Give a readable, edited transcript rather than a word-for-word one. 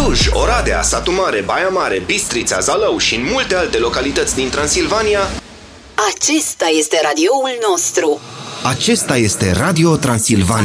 Cluj, Oradea, Satu Mare, Baia Mare, Bistrița, Zalău și în multe alte localități din Transilvania. Acesta este radioul nostru. Acesta este Radio Transilvania.